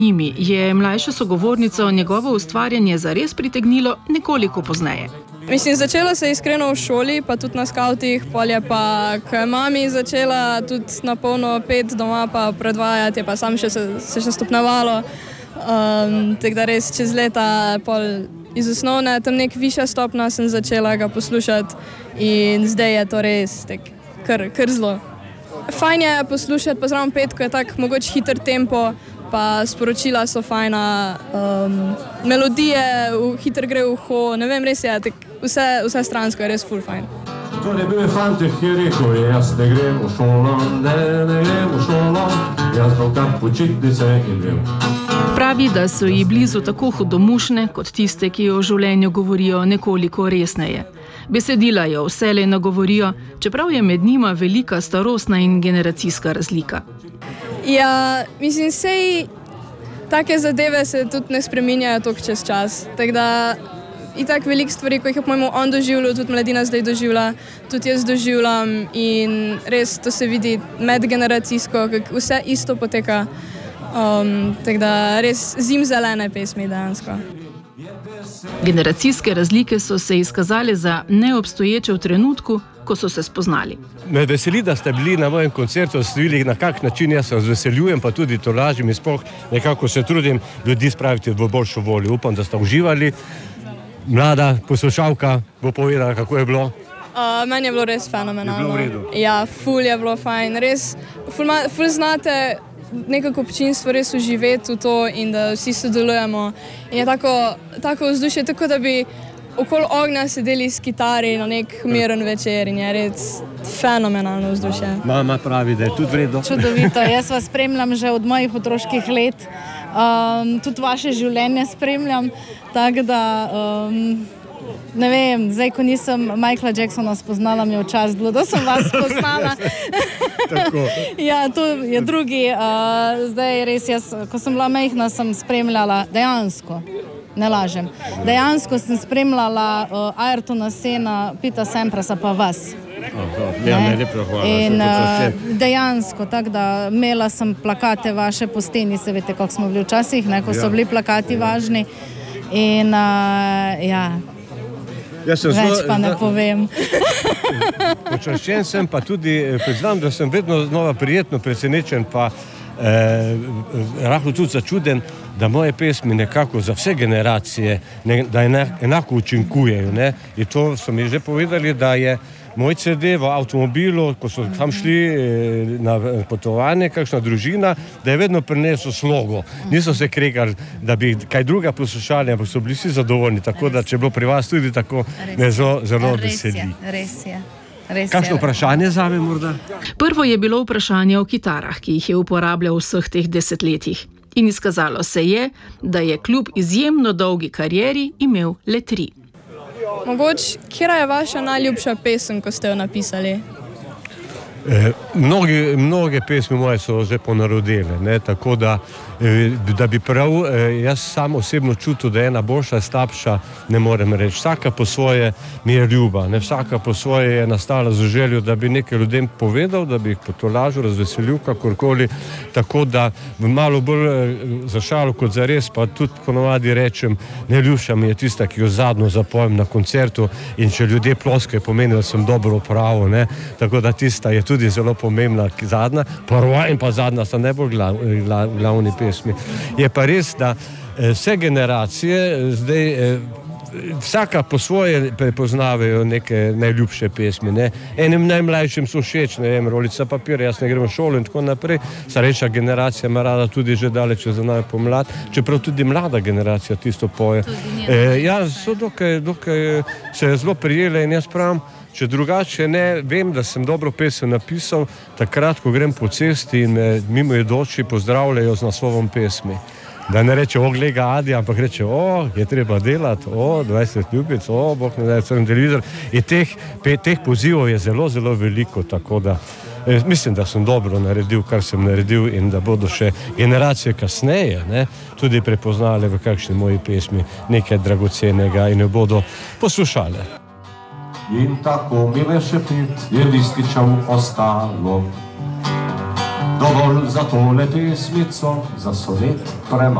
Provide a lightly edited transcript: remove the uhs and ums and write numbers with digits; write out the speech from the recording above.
njimi je mlajšo sogovornico njegovo ustvarjanje zares pritegnilo nekoliko pozneje. Mislim, začela se iskreno v šoli, pa tudi na skavtih, polje pa, ko je mami začela tudi na polno pet doma pa predvajati, pa sam se še stopnevalo. Tako da res čez leta iz osnovne, tam nek višja stopna sem začela ga poslušati in zdaj je to res kar zelo. Fajn je poslušati, pa zraven pet, ko je tak mogoče hiter tempo, pa sporočila so fajna, melodije hiter gre v uho, ne vem, res je, vse stransko je res ful fajn. To je bil fantek, ki je rekel, jaz ne grem v šolo, ne grem v šolo, jaz bom kar počitnice imel. Pravi, da so ji blizu tako hudomušne, kot tiste, ki o življenju govorijo nekoliko resneje. Besedila jo vselej nagovorijo, čeprav je med njima velika starostna in generacijska razlika. Ja, mislim, sej take zadeve se tudi ne spreminjajo toliko čez čas. Tako da itak veliko stvari, ko jih je po mojemu on doživljal, tudi mladina zdaj doživlja, tudi jaz doživljam in res to se vidi medgeneracijsko, kako vse isto poteka. Tako da res zimzelene pesmi dejansko. Generacijske razlike so se izkazale za neobstoječe v trenutku, ko so se spoznali. Me veseli, da ste bili na mojem koncertu, ste videli, na kak način jaz se razveseljujem, pa tudi tolažim in sploh nekako se trudim ljudi spraviti v boljšo voljo. Upam, da ste uživali. Mlada poslušalka bo povedala, kako je bilo. Meni je bilo res fenomenalno. Je bilo v redu? Ja, ful je bilo fajn. Res, ful znate nekako občinstvo res uživeti v to in da vsi sodelujemo. In je tako vzdušje, tako da bi okoli ognja sedeli s kitari na nek miren večer in je res fenomenalno vzdušje. Mama pravi, da je tudi vredno. Čudovito, jaz vas spremljam že od mojih otroških let. Tudi vaše življenje spremljam, tako da ne vem, zdaj ko nisem Michaela Jacksona spoznala, mi je včasih bilo, da sem vas spoznala. Ja, to je drugi. Zdaj res jaz, ko sem bila majhna, sem spremljala dejansko, ne lažem, dejansko sem spremljala Ayrtona Sena, Pita Samprasa pa vas. In dejansko, tako da imela sem plakate vaše po steni, se veste, kako smo bili včasih, ko so bili plakati važni in ja, več pa ne povem. Počaščen sem, pa tudi priznam, da sem vedno znova prijetno presenečen, pa rahlo tudi začuden, da moje pesmi nekako za vse generacije, da enako učinkujejo. In to so mi že povedali, da je moj CD v avtomobilu, ko so tam šli na potovanje, kakšna družina, da je vedno prinesel slogo. Niso se kregali, da bi kaj druga poslušali, ampak so bili vsi zadovoljni. Tako da, če je bilo pri vas tudi tako, me zelo veseli. Res je. Kakšno vprašanje zame morda? Prvo je bilo vprašanje o kitarah, ki jih je uporabljal v vseh teh desetletjih. In izkazalo se je, da je kljub izjemno dolgi karieri imel le 3. Mogoče, kera je vaša najljubša pesem, ko ste jo napisali? Mnoge pesmi moje so že ponarodele, tako da bi prav jaz sam osebno čutil, da je ena boljša, slabša, ne morem reči. Vsaka po svoje mi je ljuba, vsaka po svoje je nastala z željo, da bi nekaj ljudem povedal, da bi jih potolažil, razveselil, kakorkoli, tako da malo bolj za šalo kot za res, pa tudi ponovadi rečem, najljubša mi je tista, ki jo zadnjo zapojem na koncertu in če ljudje ploskajo, pomeni, da sem dobro opravil, tako da tista je tudi zelo pomembna, zadnja, prva in pa zadnja sta najbolj glavni pesmi. Je pa res, da vse generacije zdaj vsaka po svoje prepoznavajo neke najljubše pesmi. Enim najmlajšim so všeč, ne vem, Rolica papir, jaz ne grem v šolo in tako naprej. Starejša generacija ima rada tudi že daleč za nami pomlad, čeprav tudi mlada generacija tisto poje. Ja, so dokaj se zelo prijele in jaz pravim, če drugače ne, vem, da sem dobro pesem napisal, takrat, ko grem po cesti in me mimoidoči pozdravljajo z naslovom pesmi. Da ne reče, glej ga Adi, ampak reče, je treba delati, 20 ljubic, Bog ne daje crn televizor. In teh pozivov je zelo, zelo veliko, tako da mislim, da sem dobro naredil, kar sem naredil in da bodo še generacije kasneje tudi prepoznale v kakšni moji pesmi nekaj dragocenega in jo bodo poslušale. In tako mi le še 5 je lističev ostalo. Dovolj za tole pesmico, za sonet premalo.